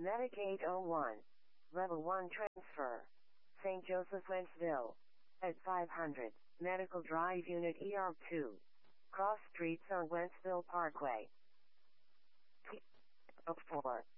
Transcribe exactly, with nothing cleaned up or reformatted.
Medic eight oh one. Level one transfer. Saint Joseph Wentzville. At five hundred, Medical Drive Unit E R two. Cross streets on Wentzville Parkway. P oh four.